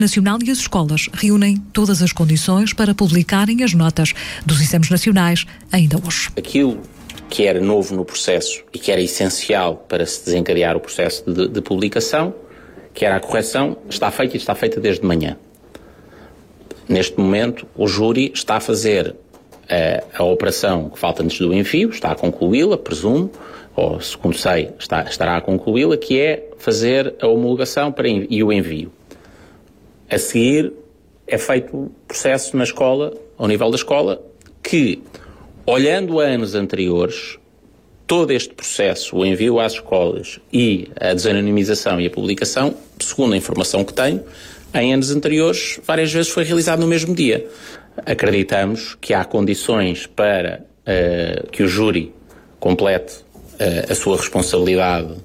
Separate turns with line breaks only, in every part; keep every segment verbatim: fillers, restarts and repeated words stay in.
Nacional e as escolas reúnem todas as condições para publicarem as notas dos exames nacionais ainda hoje.
Aquilo que era novo no processo e que era essencial para se desencadear o processo de, de publicação, que era a correção, está feita e está feita desde manhã. Neste momento, o júri está a fazer a, a operação que falta antes do envio, está a concluí-la, presumo, ou segundo sei, está, estará a concluí-la, que é fazer a homologação para, e o envio. A seguir, é feito o processo na escola, ao nível da escola, que, olhando a anos anteriores, todo este processo, o envio às escolas e a desanonimização e a publicação, segundo a informação que tenho, em anos anteriores, várias vezes foi realizado no mesmo dia. Acreditamos que há condições para uh, que o júri complete uh, a sua responsabilidade uh,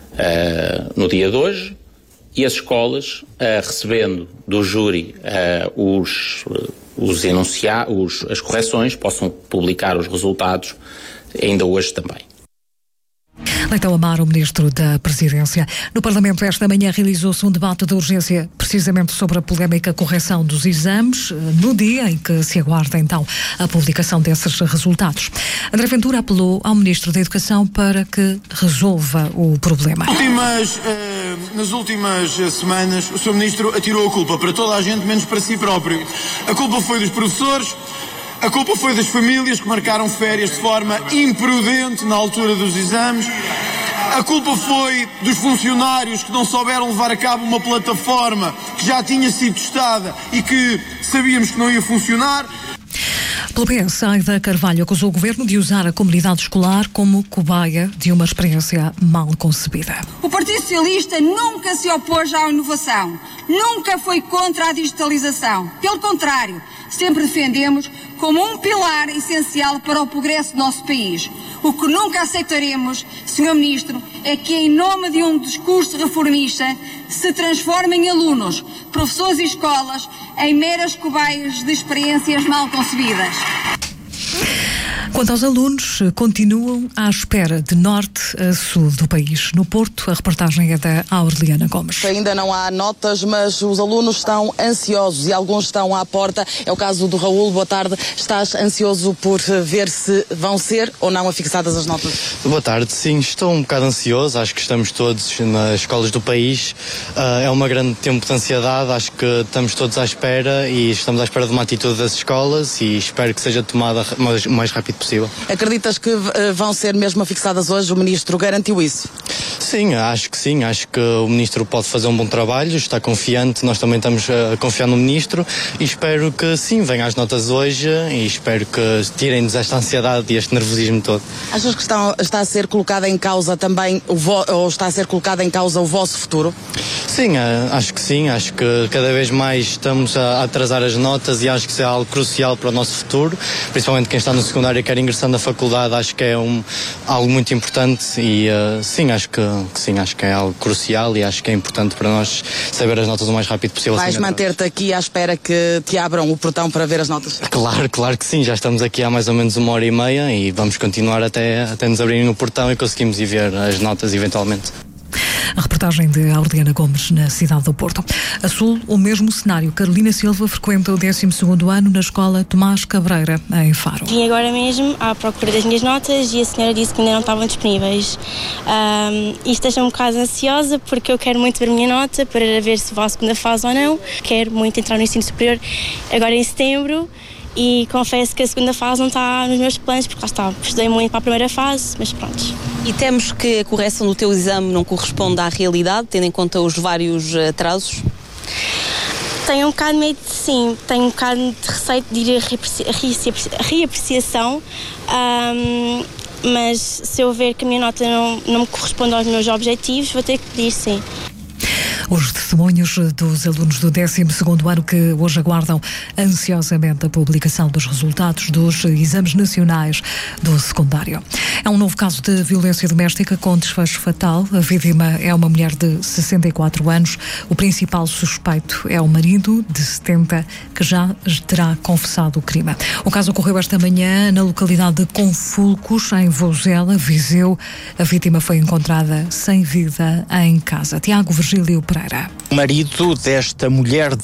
no dia de hoje, e as escolas, uh, recebendo do júri uh, os, uh, os enunciados, os, as correções, possam publicar os resultados ainda hoje também.
Leitão Amaro, o Ministro da Presidência. No Parlamento esta manhã realizou-se um debate de urgência precisamente sobre a polémica correção dos exames, no dia em que se aguarda então a publicação desses resultados. André Ventura apelou ao Ministro da Educação para que resolva o problema.
Últimas, eh, nas últimas semanas, o senhor Ministro atirou a culpa para toda a gente, menos para si próprio. A culpa foi dos professores. A culpa foi das famílias que marcaram férias de forma imprudente na altura dos exames. A culpa foi dos funcionários que não souberam levar a cabo uma plataforma que já tinha sido testada e que sabíamos que não ia funcionar.
Pelo P S, Aida Carvalho acusou o Governo de usar a comunidade escolar como cobaia de uma experiência mal concebida.
O Partido Socialista nunca se opôs à inovação, nunca foi contra a digitalização. Pelo contrário, sempre defendemos como um pilar essencial para o progresso do nosso país. O que nunca aceitaremos, senhor Ministro, é que em nome de um discurso reformista se transformem em alunos, professores e escolas em meras cobaias de experiências mal concebidas.
Quanto aos alunos, continuam à espera de norte a sul do país. No Porto, a reportagem é da Aureliana Gomes.
Ainda não há notas, mas os alunos estão ansiosos e alguns estão à porta. É o caso do Raul. Boa tarde. Estás ansioso por ver se vão ser ou não afixadas as notas?
Boa tarde. Sim, estou um bocado ansioso. Acho que estamos todos nas escolas do país. Uh, é um grande tempo de ansiedade. Acho que estamos todos à espera e estamos à espera de uma atitude das escolas e espero que seja tomada o mais rápido possível.
Acreditas que uh, vão ser mesmo afixadas hoje? O Ministro garantiu isso?
Sim, acho que sim. Acho que o Ministro pode fazer um bom trabalho, está confiante, nós também estamos a confiar no Ministro e espero que sim, venham as notas hoje e espero que tirem-nos esta ansiedade e este nervosismo todo.
Achas que está, está a ser colocada em causa também, o vo, ou está a ser colocada em causa o vosso futuro?
Sim, acho que sim. Acho que cada vez mais estamos a atrasar as notas e acho que isso é algo crucial para o nosso futuro, principalmente quem está no secundário e quer ingressar na faculdade. Acho que é um, algo muito importante e uh, sim, acho que, que sim, acho que é algo crucial e acho que é importante para nós saber as notas o mais rápido possível.
Vais manter-te aqui à espera que te abram o portão para ver as notas?
Claro, claro que sim. Já estamos aqui há mais ou menos uma hora e meia e vamos continuar até, até nos abrirem no portão e conseguimos ir ver as notas eventualmente.
A reportagem de Aureliana Gomes na cidade do Porto. A sul, o mesmo cenário. Carolina Silva frequenta o décimo segundo ano na escola Tomás Cabreira, em Faro.
Vim agora mesmo à procura das minhas notas e a senhora disse que ainda não estavam disponíveis. Um, isto deixa um bocado ansiosa porque eu quero muito ver a minha nota para ver se vou à segunda fase ou não. Quero muito entrar no ensino superior agora em setembro. E confesso que a segunda fase não está nos meus planos, porque lá está, estudei muito para a primeira fase, mas pronto.
E temos que a correção do teu exame não corresponde à realidade, tendo em conta os vários atrasos?
Tenho um bocado de medo, sim, tenho um bocado de receio de ir a reapreciação, um, mas se eu ver que a minha nota não, não me corresponde aos meus objetivos, vou ter que pedir, sim.
Os testemunhos dos alunos do décimo segundo ano que hoje aguardam ansiosamente a publicação dos resultados dos exames nacionais do secundário. É um novo caso de violência doméstica com desfecho fatal. A vítima é uma mulher de sessenta e quatro anos. O principal suspeito é o marido, de setenta, que já terá confessado o crime. O caso ocorreu esta manhã na localidade de Confulcos, em Vozela, Viseu. A vítima foi encontrada sem vida em casa. Tiago Virgílio Pereira.
O marido desta mulher de